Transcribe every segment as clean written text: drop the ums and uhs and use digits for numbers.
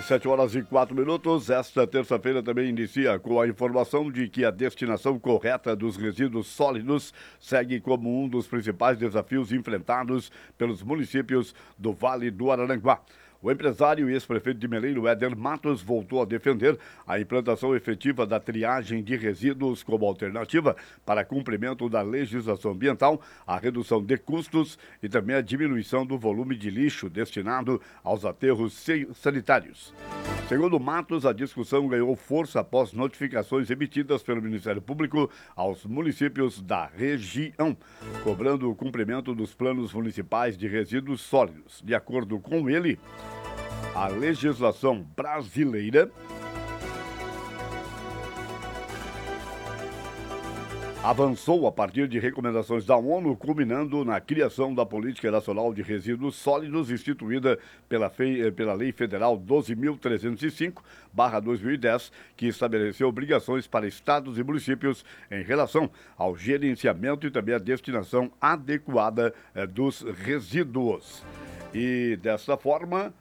7h04. Esta terça-feira também inicia com a informação de que a destinação correta dos resíduos sólidos segue como um dos principais desafios enfrentados pelos municípios do Vale do Araranguá. O empresário e ex-prefeito de Meleiro, Éder Matos, voltou a defender a implantação efetiva da triagem de resíduos como alternativa para cumprimento da legislação ambiental, a redução de custos e também a diminuição do volume de lixo destinado aos aterros sanitários. Segundo Matos, a discussão ganhou força após notificações emitidas pelo Ministério Público aos municípios da região, cobrando o cumprimento dos planos municipais de resíduos sólidos. De acordo com ele, a legislação brasileira avançou a partir de recomendações da ONU, culminando na criação da Política Nacional de Resíduos Sólidos, instituída pela Lei Federal 12.305/2010, que estabeleceu obrigações para estados e municípios em relação ao gerenciamento e também a destinação adequada dos resíduos. E dessa forma,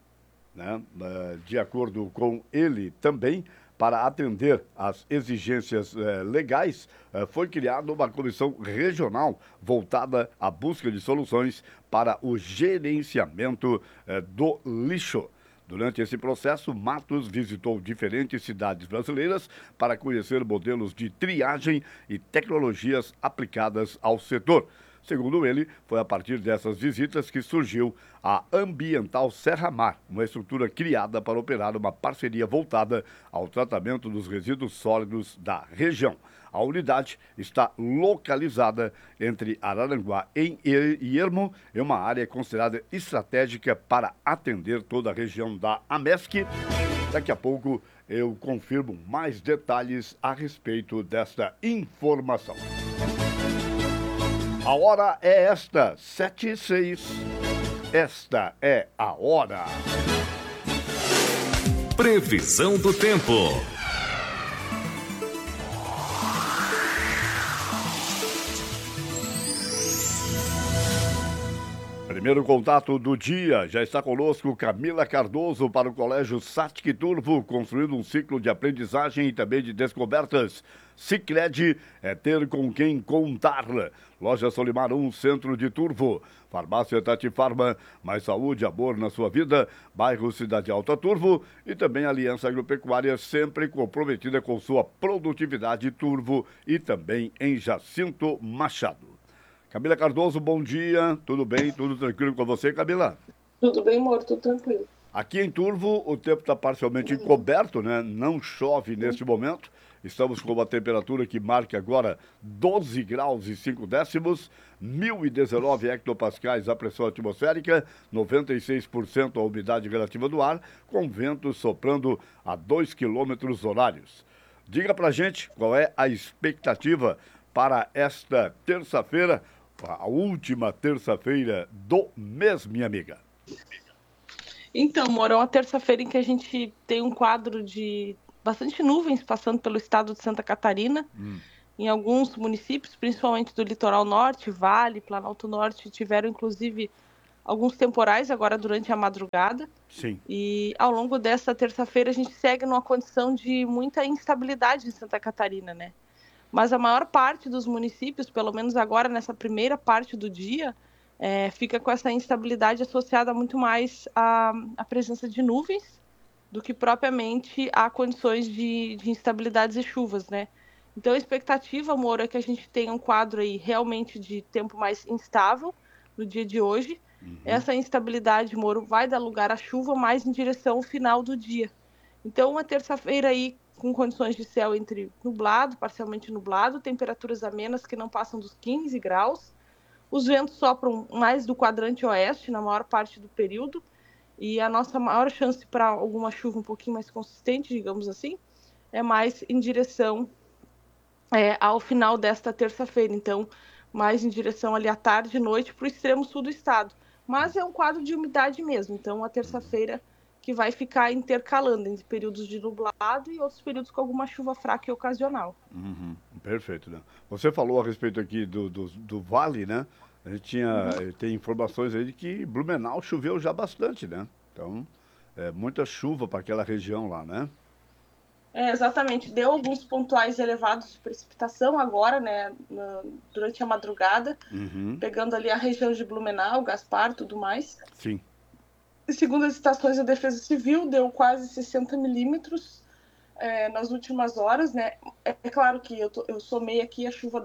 de acordo com ele também, para atender às exigências legais, foi criada uma comissão regional voltada à busca de soluções para o gerenciamento do lixo. Durante esse processo, Matos visitou diferentes cidades brasileiras para conhecer modelos de triagem e tecnologias aplicadas ao setor. Segundo ele, foi a partir dessas visitas que surgiu a Ambiental Serra Mar, uma estrutura criada para operar uma parceria voltada ao tratamento dos resíduos sólidos da região. A unidade está localizada entre Araranguá e Ermo, em uma área considerada estratégica para atender toda a região da AMESC. Daqui a pouco eu confirmo mais detalhes a respeito desta informação. A hora é esta, 7h06. Esta é a hora. Previsão do tempo. Primeiro contato do dia, já está conosco Camila Cardoso para o Colégio Satic Turvo, construindo um ciclo de aprendizagem e também de descobertas. Sicredi é ter com quem contar. Loja Solimar 1, Centro de Turvo. Farmácia Tati Farma, mais saúde e amor na sua vida. Bairro Cidade Alta Turvo. E também Aliança Agropecuária, sempre comprometida com sua produtividade Turvo e também em Jacinto Machado. Camila Cardoso, bom dia. Tudo bem? Tudo tranquilo com você, Camila? Tudo bem, amor, tudo tranquilo. Aqui em Turvo, o tempo está parcialmente encoberto, né? Não chove neste momento. Estamos com uma temperatura que marca agora 12 graus e 5 décimos, 1.019 hectopascais a pressão atmosférica, 96% a umidade relativa do ar, com vento soprando a 2 quilômetros horários. Diga pra gente qual é a expectativa para esta terça-feira, a última terça-feira do mês, minha amiga. Então, amor, é uma terça-feira em que a gente tem um quadro de bastante nuvens passando pelo estado de Santa Catarina. Em alguns municípios, principalmente do litoral norte, Vale, Planalto Norte, tiveram inclusive alguns temporais agora durante a madrugada. Sim. E ao longo desta terça-feira a gente segue numa condição de muita instabilidade em Santa Catarina, né? Mas a maior parte dos municípios, pelo menos agora nessa primeira parte do dia, fica com essa instabilidade associada muito mais à presença de nuvens do que propriamente a condições de instabilidades e chuvas, né? Então a expectativa, amor, é que a gente tenha um quadro aí realmente de tempo mais instável no dia de hoje. Essa instabilidade, amor, vai dar lugar à chuva mais em direção ao final do dia. Então uma terça-feira aí com condições de céu entre nublado, parcialmente nublado, temperaturas amenas que não passam dos 15 graus. Os ventos sopram mais do quadrante oeste na maior parte do período. E a nossa maior chance para alguma chuva um pouquinho mais consistente, digamos assim, é mais em direção ao final desta terça-feira. Então, mais em direção ali à tarde e noite para o extremo sul do estado. Mas é um quadro de umidade mesmo. Então, a terça-feira que vai ficar intercalando entre períodos de nublado e outros períodos com alguma chuva fraca e ocasional. Perfeito, né? Você falou a respeito aqui do Vale, né? A gente tem informações aí de que Blumenau choveu já bastante, né? Então, muita chuva para aquela região lá, né? Exatamente. Deu alguns pontuais elevados de precipitação agora, né, durante a madrugada, pegando ali a região de Blumenau, Gaspar, tudo mais. Sim. E segundo as estações da Defesa Civil, deu quase 60 milímetros nas últimas horas, né? É claro que eu somei aqui a chuva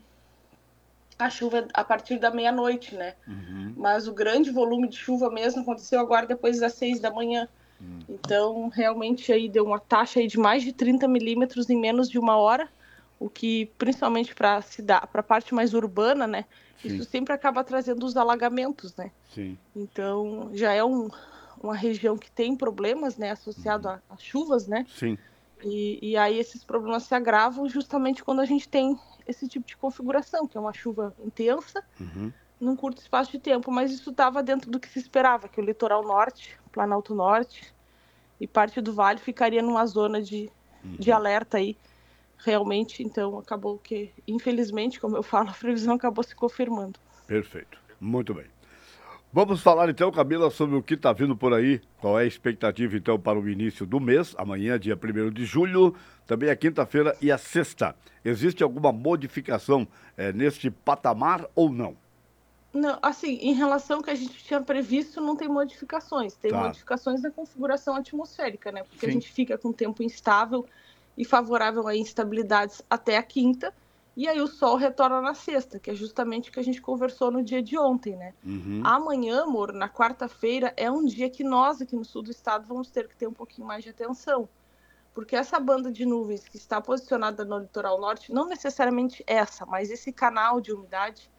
a partir da meia-noite, né? Mas o grande volume de chuva mesmo aconteceu agora depois das 6 da manhã. Então, realmente, aí deu uma taxa aí de mais de 30 milímetros em menos de uma hora, o que, principalmente para a parte mais urbana, né? Sim. Isso sempre acaba trazendo os alagamentos, né? Sim. Então, já é uma região que tem problemas, né? Associado a chuvas, né? Sim. E aí esses problemas se agravam justamente quando a gente tem esse tipo de configuração, que é uma chuva intensa, num curto espaço de tempo, mas isso estava dentro do que se esperava, que o litoral norte, Planalto Norte e parte do Vale ficaria numa zona de alerta aí, realmente. Então acabou que, infelizmente, como eu falo, a previsão acabou se confirmando. Perfeito, muito bem. Vamos falar então, Camila, sobre o que está vindo por aí. Qual é a expectativa então para o início do mês, amanhã, dia 1º de julho, também a quinta-feira e a sexta. Existe alguma modificação neste patamar ou não? Não, assim, em relação ao que a gente tinha previsto, não tem modificações. Tem modificações na configuração atmosférica, né? Porque a gente fica com tempo instável e favorável a instabilidades até a quinta, e aí o sol retorna na sexta, que é justamente o que a gente conversou no dia de ontem, né? Amanhã, amor, na quarta-feira, é um dia que nós aqui no sul do estado vamos ter que ter um pouquinho mais de atenção. Porque essa banda de nuvens que está posicionada no litoral norte, não necessariamente essa, mas esse canal de umidade,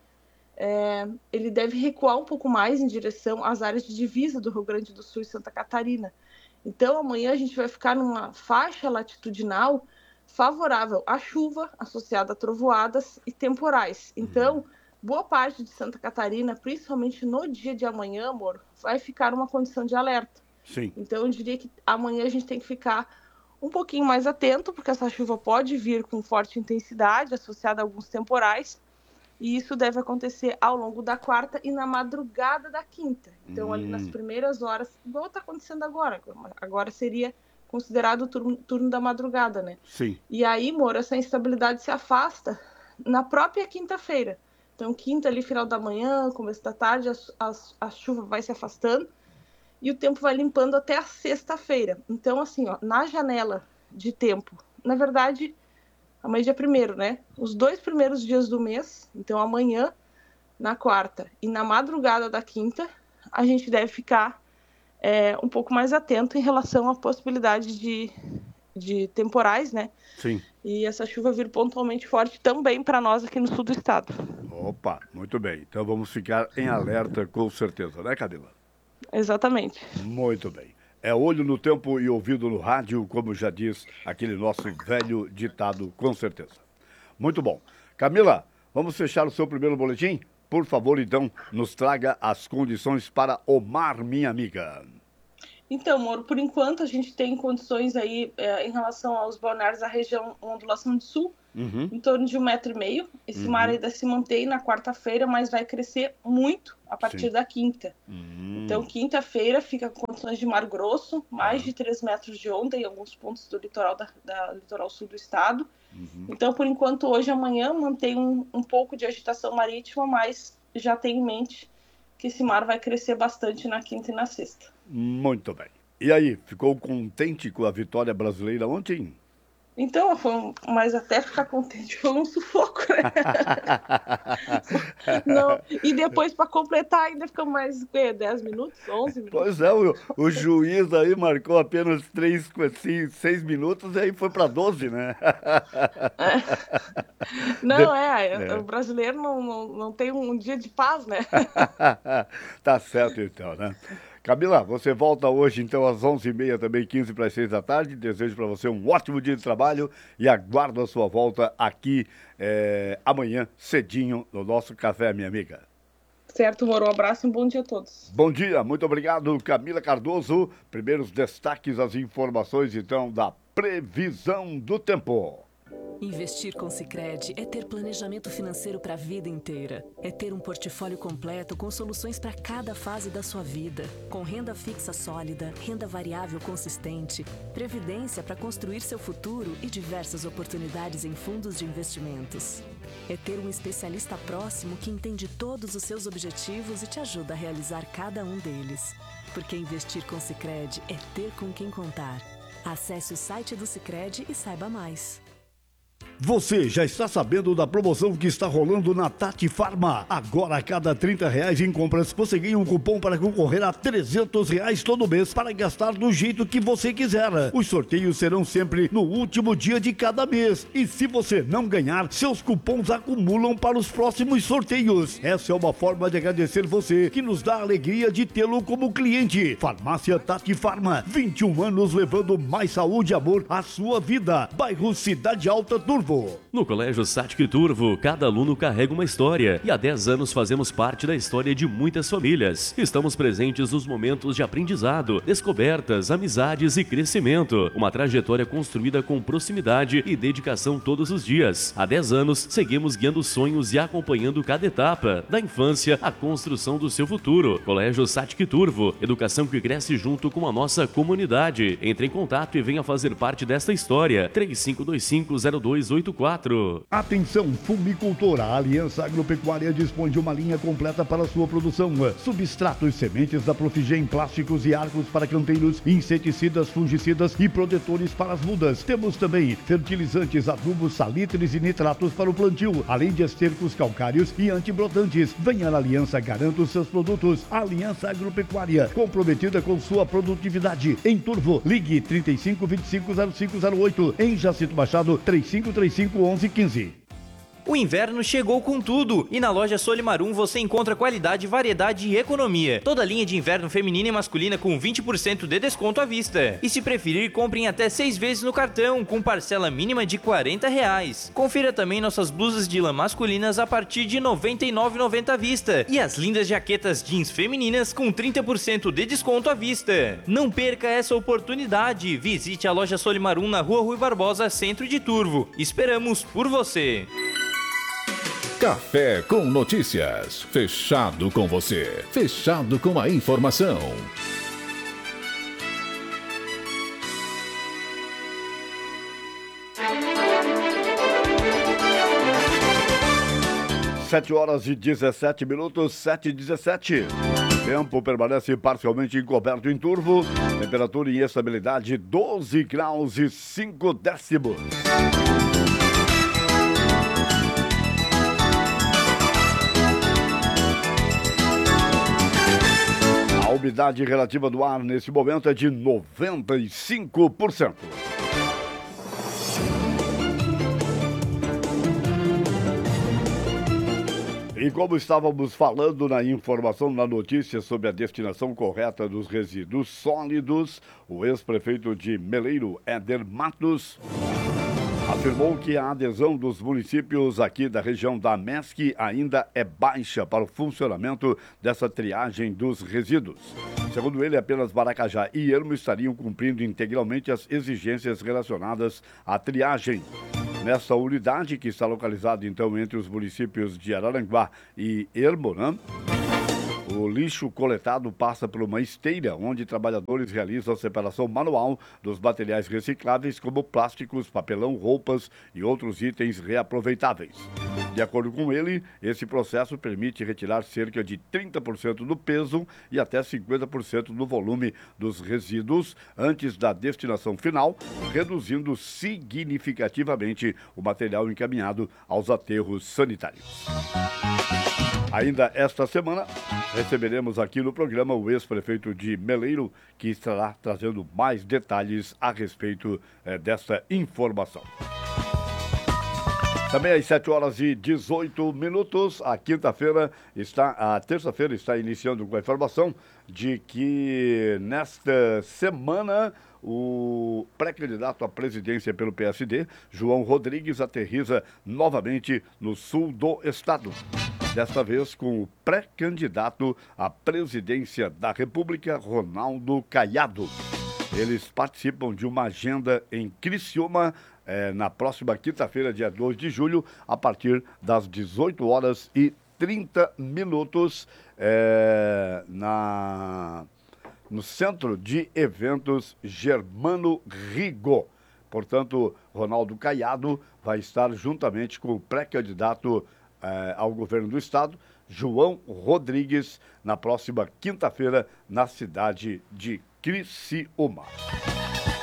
ele deve recuar um pouco mais em direção às áreas de divisa do Rio Grande do Sul e Santa Catarina. Então, amanhã a gente vai ficar numa faixa latitudinal favorável à chuva, associada a trovoadas e temporais. Então, boa parte de Santa Catarina, principalmente no dia de amanhã, amor, vai ficar numa condição de alerta. Sim. Então, eu diria que amanhã a gente tem que ficar um pouquinho mais atento, porque essa chuva pode vir com forte intensidade, associada a alguns temporais, e isso deve acontecer ao longo da quarta e na madrugada da quinta. Então, ali nas primeiras horas, igual está acontecendo agora. Agora seria considerado o turno da madrugada, né? Sim. E aí, Moro, essa instabilidade se afasta na própria quinta-feira. Então, quinta ali, final da manhã, começo da tarde, a chuva vai se afastando e o tempo vai limpando até a sexta-feira. Então, assim, ó, na janela de tempo, na verdade, amanhã é dia 1º, né? Os 2 primeiros dias do mês, então amanhã, na quarta e na madrugada da quinta, a gente deve ficar um pouco mais atento em relação à possibilidade de temporais, né? Sim. E essa chuva vir pontualmente forte também para nós aqui no sul do estado. Opa, muito bem. Então vamos ficar em alerta com certeza, né, Camila? Exatamente. Muito bem. É olho no tempo e ouvido no rádio, como já diz aquele nosso velho ditado, com certeza. Muito bom. Camila, vamos fechar o seu primeiro boletim? Por favor, então, nos traga as condições para o mar, minha amiga. Então, Moro, por enquanto a gente tem condições aí em relação aos balneários da região Ondulação do Sul, em torno de 1,5 m. Esse mar ainda se mantém na quarta-feira, mas vai crescer muito a partir da quinta. Então, quinta-feira fica com condições de mar grosso, mais de 3 metros de onda em alguns pontos do litoral litoral sul do estado. Então, por enquanto, hoje e amanhã mantém um pouco de agitação marítima, mas já tem em mente que esse mar vai crescer bastante na quinta e na sexta. Muito bem. E aí, ficou contente com a vitória brasileira ontem? Então, mas até ficar contente foi um sufoco, né? Não, e depois, para completar, ainda fica mais 10 minutos, 11 minutos. Pois é, o juiz aí marcou apenas 6 minutos e aí foi para 12, né? Não, o brasileiro não tem um dia de paz, né? Tá certo então, né? Camila, você volta hoje então às 11h30, também 15 para as 6 da tarde. Desejo para você um ótimo dia de trabalho e aguardo a sua volta aqui amanhã cedinho no nosso café, minha amiga. Certo, Moro. Um abraço e um bom dia a todos. Bom dia, muito obrigado, Camila Cardoso. Primeiros destaques, as informações então da previsão do tempo. Investir com Sicredi é ter planejamento financeiro para a vida inteira. É ter um portfólio completo com soluções para cada fase da sua vida. Com renda fixa sólida, renda variável consistente, previdência para construir seu futuro e diversas oportunidades em fundos de investimentos. É ter um especialista próximo que entende todos os seus objetivos e te ajuda a realizar cada um deles. Porque investir com Sicredi é ter com quem contar. Acesse o site do Sicredi e saiba mais. Você já está sabendo da promoção que está rolando na Tati Farma? Agora, a cada R$30 em compras, você ganha um cupom para concorrer a R$300 todo mês para gastar do jeito que você quiser. Os sorteios serão sempre no último dia de cada mês. E se você não ganhar, seus cupons acumulam para os próximos sorteios. Essa é uma forma de agradecer você, que nos dá a alegria de tê-lo como cliente. Farmácia Tati Farma, 21 anos levando mais saúde e amor à sua vida. Bairro Cidade Alta, Turvo. No Colégio Satic Turvo, cada aluno carrega uma história e há 10 anos fazemos parte da história de muitas famílias. Estamos presentes nos momentos de aprendizado, descobertas, amizades e crescimento. Uma trajetória construída com proximidade e dedicação todos os dias. Há 10 anos, seguimos guiando sonhos e acompanhando cada etapa, da infância à construção do seu futuro. Colégio Satic Turvo, educação que cresce junto com a nossa comunidade. Entre em contato e venha fazer parte desta história. 3525-0284. Atenção, fumicultor, a Aliança Agropecuária dispõe de uma linha completa para sua produção. Substratos, sementes da Profigen, plásticos e arcos para canteiros, inseticidas, fungicidas e protetores para as mudas. Temos também fertilizantes, adubos, salitres e nitratos para o plantio, além de estercos calcários e antibrotantes. Venha na Aliança, garanta os seus produtos. Aliança Agropecuária, comprometida com sua produtividade. Em Turvo, ligue 3525-0508. Em Jacinto Machado, 3535-1115. O inverno chegou com tudo e na loja Solimarum você encontra qualidade, variedade e economia. Toda linha de inverno feminina e masculina com 20% de desconto à vista. E se preferir, compre em até 6 vezes no cartão, com parcela mínima de R$40. Confira também nossas blusas de lã masculinas a partir de R$ 99,90 à vista. E as lindas jaquetas jeans femininas com 30% de desconto à vista. Não perca essa oportunidade. Visite a loja Solimarum na Rua Rui Barbosa, centro de Turvo. Esperamos por você. Café com Notícias. Fechado com você. Fechado com a informação. Sete horas e 17 minutos, 7h17. Tempo permanece parcialmente encoberto em Turvo. Temperatura em estabilidade 12 graus e 5 décimos. A umidade relativa do ar nesse momento é de 95%. E como estávamos falando na informação, na notícia sobre a destinação correta dos resíduos sólidos, o ex-prefeito de Meleiro, Éder Matos, afirmou que a adesão dos municípios aqui da região da MESC ainda é baixa para o funcionamento dessa triagem dos resíduos. Segundo ele, apenas Maracajá e Ermo estariam cumprindo integralmente as exigências relacionadas à triagem. Nessa unidade, que está localizada então entre os municípios de Araranguá e Ermo, o lixo coletado passa por uma esteira, onde trabalhadores realizam a separação manual dos materiais recicláveis, como plásticos, papelão, roupas e outros itens reaproveitáveis. De acordo com ele, esse processo permite retirar cerca de 30% do peso e até 50% do volume dos resíduos antes da destinação final, reduzindo significativamente o material encaminhado aos aterros sanitários. Ainda esta semana, receberemos aqui no programa o ex-prefeito de Meleiro, que estará trazendo mais detalhes a respeito dessa informação. Também às 7 horas e 18 minutos, a terça-feira está iniciando com a informação de que nesta semana o pré-candidato à presidência pelo PSD, João Rodrigues, aterriza novamente no sul do estado. Desta vez com o pré-candidato à presidência da República, Ronaldo Caiado. Eles participam de uma agenda em Criciúma, na próxima quinta-feira, dia 2 de julho, a partir das 18h30, no Centro de Eventos Germano Rigo. Portanto, Ronaldo Caiado vai estar juntamente com o pré-candidato ao governo do estado, João Rodrigues, na próxima quinta-feira, na cidade de Criciúma.